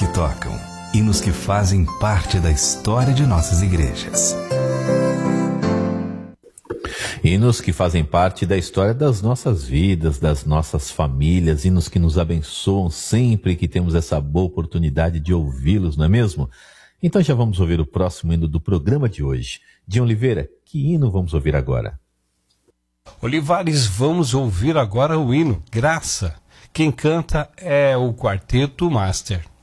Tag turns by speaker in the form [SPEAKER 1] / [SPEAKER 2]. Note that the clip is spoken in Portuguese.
[SPEAKER 1] tocam, hinos que fazem parte da história de nossas igrejas.
[SPEAKER 2] Hinos que fazem parte da história das nossas vidas, das nossas famílias, hinos que nos abençoam sempre que temos essa boa oportunidade de ouvi-los, não é mesmo? Então já vamos ouvir o próximo hino do programa de hoje. Dion Oliveira, que hino vamos ouvir agora?
[SPEAKER 3] Olivares, vamos ouvir agora o hino Graça. Quem canta é o Quarteto Master.